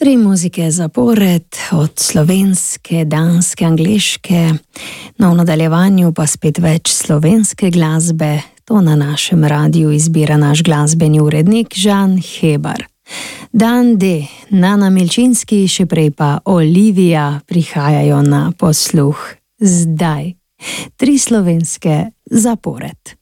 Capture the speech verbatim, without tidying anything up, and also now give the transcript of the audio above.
Tri muzike zapored, od slovenske, danske, angleške, no v nadaljevanju pa spet več slovenske glasbe. To na našem radiju izbira naš glasbeni urednik Žan Hebar. Dan D, Nana Milčinski, še prej pa Olivia prihajajo na posluh zdaj. Tri slovenske zapored.